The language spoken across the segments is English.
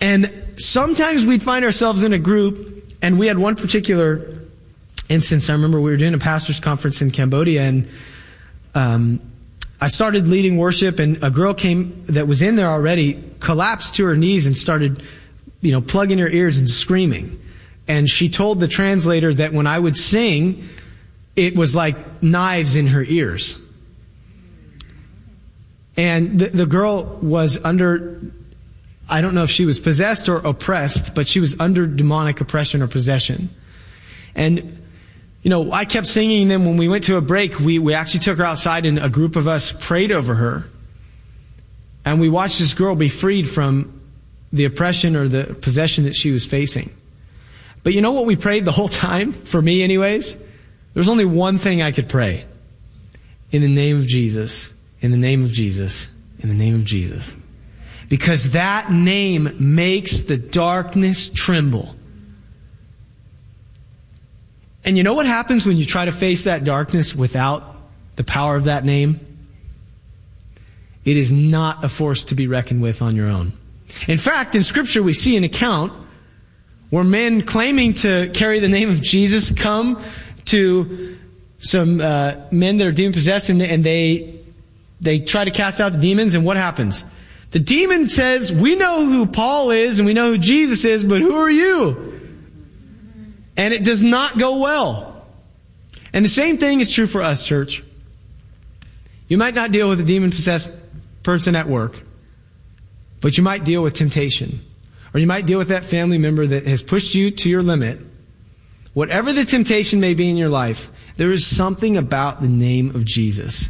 And sometimes we'd find ourselves in a group, and we had one particular instance. I remember we were doing a pastor's conference in Cambodia, and I started leading worship, and a girl came that was in there already, collapsed to her knees and started, plugging her ears and screaming. And she told the translator that when I would sing, it was like knives in her ears. And the girl was under, I don't know if she was possessed or oppressed, but she was under demonic oppression or possession. And, I kept singing. Then when we went to a break, we actually took her outside, and a group of us prayed over her. And we watched this girl be freed from the oppression or the possession that she was facing. But you know what we prayed the whole time? For me anyways? There was only one thing I could pray. In the name of Jesus. In the name of Jesus. In the name of Jesus. Because that name makes the darkness tremble. And you know what happens when you try to face that darkness without the power of that name? It is not a force to be reckoned with on your own. In fact, in Scripture we see an account where men claiming to carry the name of Jesus come to some men that are demon-possessed, and they try to cast out the demons, and what happens? The demon says, we know who Paul is and we know who Jesus is, but who are you? And it does not go well. And the same thing is true for us, church. You might not deal with a demon-possessed person at work, but you might deal with temptation. Or you might deal with that family member that has pushed you to your limit. Whatever the temptation may be in your life, there is something about the name of Jesus.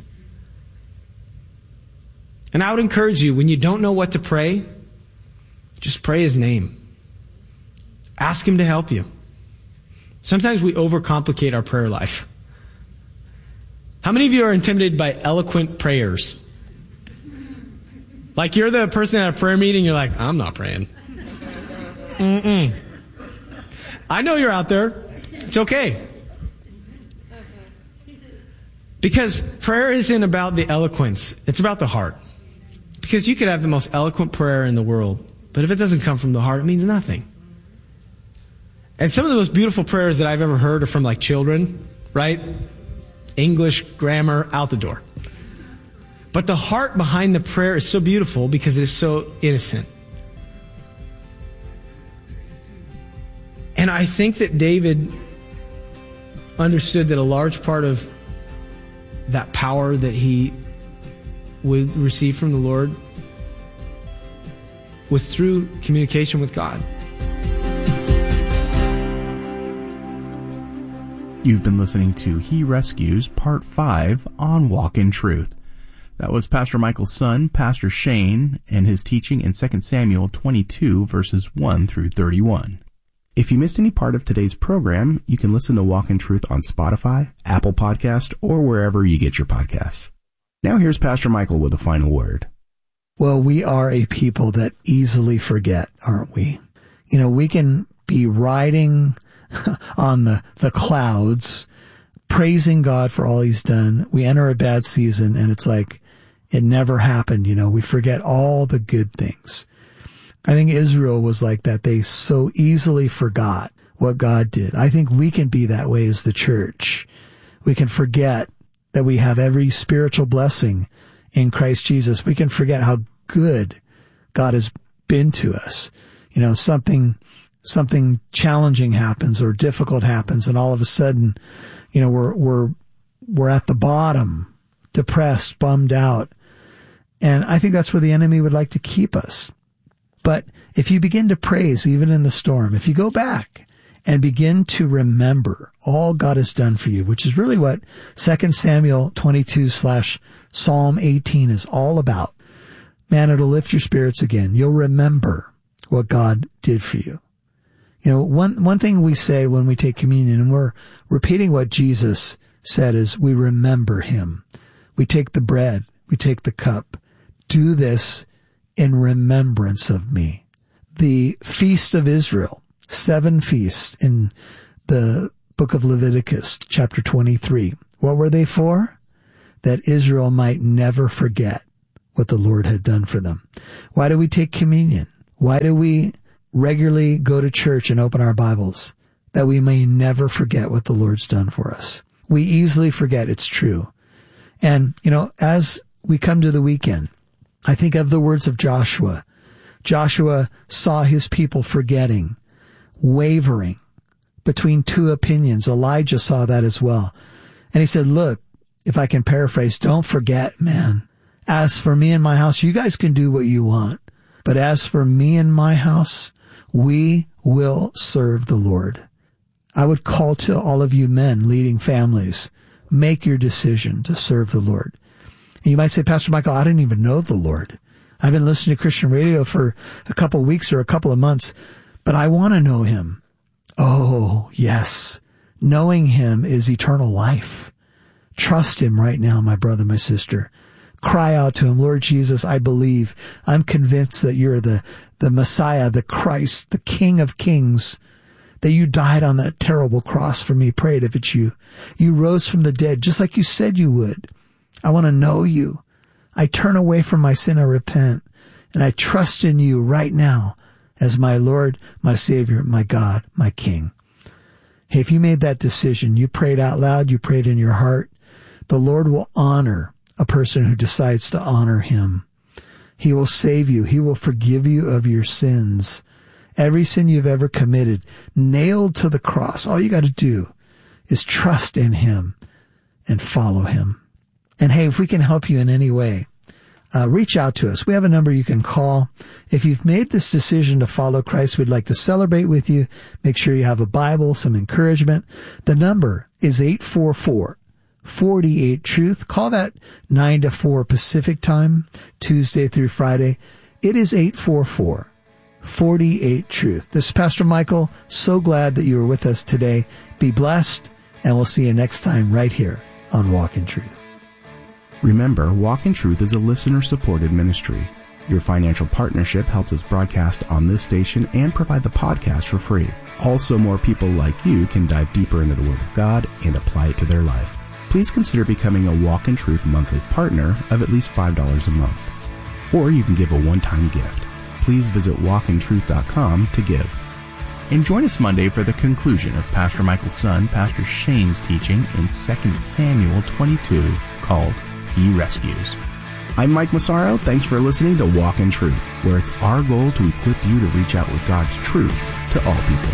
And I would encourage you, when you don't know what to pray, just pray His name. Ask Him to help you. Sometimes we overcomplicate our prayer life. How many of you are intimidated by eloquent prayers? Like you're the person at a prayer meeting, you're like, I'm not praying. I know you're out there. It's okay. Because prayer isn't about the eloquence. It's about the heart. Because you could have the most eloquent prayer in the world, but if it doesn't come from the heart, it means nothing. And some of the most beautiful prayers that I've ever heard are from like children, right? English, grammar, out the door. But the heart behind the prayer is so beautiful because it is so innocent. And I think that David understood that a large part of that power that he would receive from the Lord was through communication with God. You've been listening to He Rescues Part 5 on Walk in Truth. That was Pastor Michael's son, Pastor Shane, and his teaching in 2 Samuel 22, verses 1 through 31. If you missed any part of today's program, you can listen to Walk in Truth on Spotify, Apple Podcast, or wherever you get your podcasts. Now here's Pastor Michael with a final word. Well, we are a people that easily forget, aren't we? We can be riding on the clouds, praising God for all He's done. We enter a bad season and it's like it never happened. We forget all the good things. I think Israel was like that. They so easily forgot what God did. I think we can be that way as the church. We can forget that we have every spiritual blessing in Christ Jesus. We can forget how good God has been to us. Something challenging happens or difficult happens, and all of a sudden, we're at the bottom, depressed, bummed out. And I think that's where the enemy would like to keep us. But if you begin to praise even in the storm, if you go back and begin to remember all God has done for you, which is really what 2 Samuel 22/Psalm 18 is all about, man, it'll lift your spirits again. You'll remember what God did for you. One thing we say when we take communion, and we're repeating what Jesus said, is we remember Him. We take the bread, we take the cup. Do this in remembrance of me. The Feast of Israel, 7 feasts in the book of Leviticus, chapter 23. What were they for? That Israel might never forget what the Lord had done for them. Why do we take communion? Why do we regularly go to church and open our Bibles, that we may never forget what the Lord's done for us. We easily forget, it's true. And, as we come to the weekend, I think of the words of Joshua. Joshua saw his people forgetting, wavering between two opinions. Elijah saw that as well. And he said, look, if I can paraphrase, don't forget, man. As for me and my house, you guys can do what you want. But as for me and my house, we will serve the Lord. I would call to all of you men leading families, make your decision to serve the Lord. And you might say, Pastor Michael, I didn't even know the Lord. I've been listening to Christian radio for a couple of weeks or a couple of months, but I want to know him. Oh, yes. Knowing him is eternal life. Trust him right now, my brother, my sister. Cry out to him, Lord Jesus, I believe. I'm convinced that you're the Messiah, the Christ, the King of Kings, that you died on that terrible cross for me. Pray it if it's you. You rose from the dead, just like you said you would. I want to know you. I turn away from my sin, I repent, and I trust in you right now as my Lord, my Savior, my God, my King. Hey, if you made that decision, you prayed out loud, you prayed in your heart, the Lord will honor a person who decides to honor him. He will save you. He will forgive you of your sins. Every sin you've ever committed, nailed to the cross. All you got to do is trust in him and follow him. And hey, if we can help you in any way, reach out to us. We have a number you can call. If you've made this decision to follow Christ, we'd like to celebrate with you. Make sure you have a Bible, some encouragement. The number is 844-48-TRUTH. Call that 9 to 4 Pacific time, Tuesday through Friday. It is 844-48-TRUTH. This is Pastor Michael. So glad that you were with us today. Be blessed, and we'll see you next time right here on Walk in Truth. Remember, Walk in Truth is a listener-supported ministry. Your financial partnership helps us broadcast on this station and provide the podcast for free. Also, more people like you can dive deeper into the Word of God and apply it to their life. Please consider becoming a Walk in Truth monthly partner of at least $5 a month. Or you can give a one-time gift. Please visit walkintruth.com to give. And join us Monday for the conclusion of Pastor Michael's son, Pastor Shane's teaching in 2 Samuel 22 called He Rescues. I'm Mike Massaro. Thanks for listening to Walk in Truth, where it's our goal to equip you to reach out with God's truth to all people.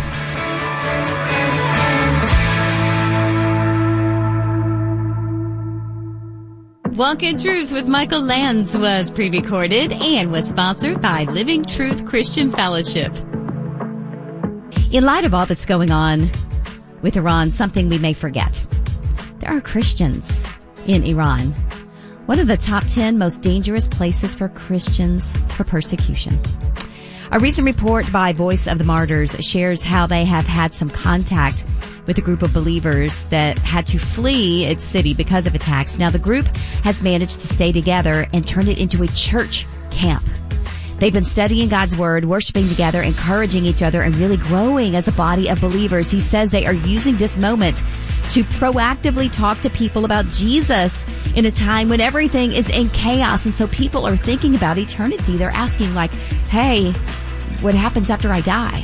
Walk in Truth with Michael Lands was pre-recorded and was sponsored by Living Truth Christian Fellowship. In light of all that's going on with Iran, something we may forget. There are Christians in Iran, one of the top 10 most dangerous places for Christians for persecution. A recent report by Voice of the Martyrs shares how they have had some contact with a group of believers that had to flee its city because of attacks. Now, the group has managed to stay together and turn it into a church camp. They've been studying God's Word, worshiping together, encouraging each other, and really growing as a body of believers. He says they are using this moment to proactively talk to people about Jesus in a time when everything is in chaos. And so people are thinking about eternity. They're asking like, hey, what happens after I die?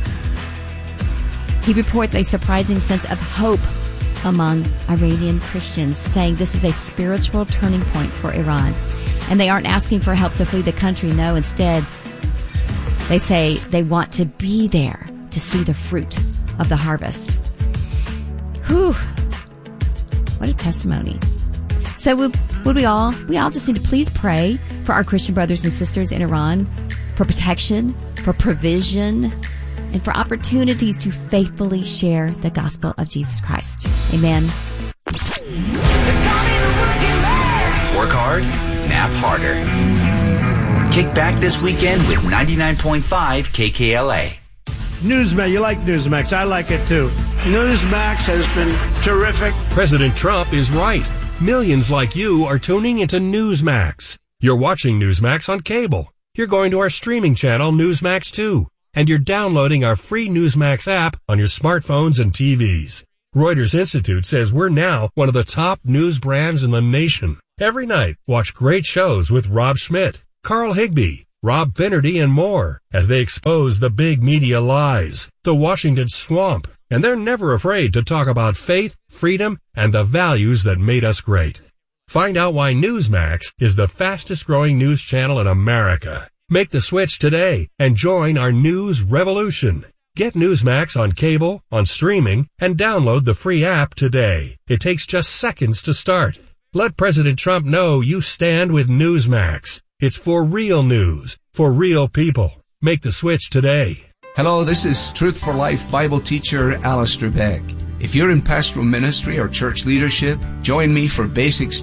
He reports a surprising sense of hope among Iranian Christians, saying this is a spiritual turning point for Iran. And they aren't asking for help to flee the country. No, instead, they say they want to be there to see the fruit of the harvest. Whew. What a testimony. So would we all just need to please pray for our Christian brothers and sisters in Iran, for protection, for provision, and for opportunities to faithfully share the gospel of Jesus Christ. Amen. Work hard, nap harder. Kick back this weekend with 99.5 KKLA. Newsmax, you like Newsmax. I like it too. Newsmax has been terrific. President Trump is right. Millions like you are tuning into Newsmax. You're watching Newsmax on cable. You're going to our streaming channel, Newsmax 2. And you're downloading our free Newsmax app on your smartphones and TVs. Reuters Institute says we're now one of the top news brands in the nation. Every night, watch great shows with Rob Schmidt, Carl Higbie, Rob Finnerty, and more as they expose the big media lies, the Washington swamp, and they're never afraid to talk about faith, freedom, and the values that made us great. Find out why Newsmax is the fastest growing news channel in America. Make the switch today and join our news revolution. Get Newsmax on cable, on streaming, and download the free app today. It takes just seconds to start. Let President Trump know you stand with Newsmax. It's for real news, for real people. Make the switch today. Hello, this is Truth for Life Bible teacher Alistair Begg. If you're in pastoral ministry or church leadership, join me for Basics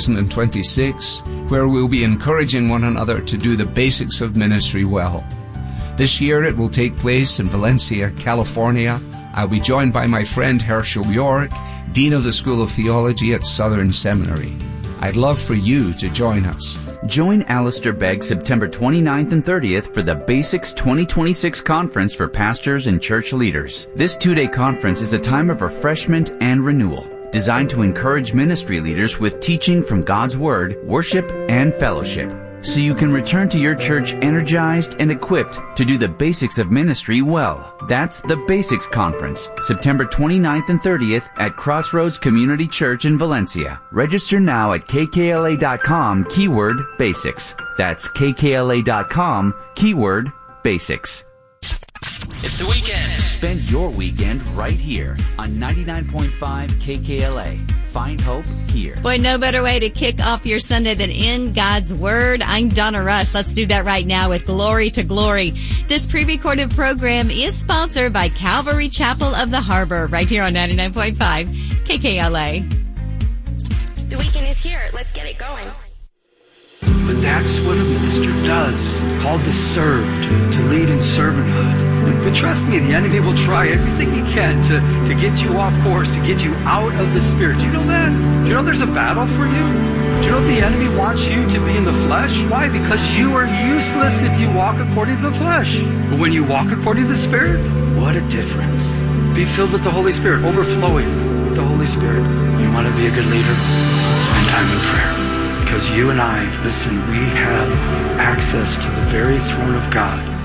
2026, where we'll be encouraging one another to do the basics of ministry well. This year it will take place in Valencia, California. I'll be joined by my friend Herschel York, Dean of the School of Theology at Southern Seminary. I'd love for you to join us. Join Alistair Begg September 29th and 30th for the Basics 2026 Conference for Pastors and Church Leaders. This two-day conference is a time of refreshment and renewal, designed to encourage ministry leaders with teaching from God's Word, worship, and fellowship, so you can return to your church energized and equipped to do the basics of ministry well. That's the Basics Conference, September 29th and 30th at Crossroads Community Church in Valencia. Register now at kkla.com, keyword basics. That's kkla.com, keyword basics. It's the weekend. Spend your weekend right here on 99.5 KKLA. Find hope here. Boy, no better way to kick off your Sunday than in God's Word. I'm Donna Rush. Let's do that right now with Glory to Glory. This pre-recorded program is sponsored by Calvary Chapel of the Harbor, right here on 99.5 KKLA. The weekend is here. Let's get it going. But that's what a minister does, called to serve, to lead in servanthood. But trust me, the enemy will try everything he can to get you off course, to get you out of the Spirit. Do you know that? Do you know there's a battle for you? Do you know the enemy wants you to be in the flesh? Why? Because you are useless if you walk according to the flesh. But when you walk according to the Spirit, what a difference. Be filled with the Holy Spirit, overflowing with the Holy Spirit. You want to be a good leader? Spend time in prayer. Because you and I, listen, we have access to the very throne of God.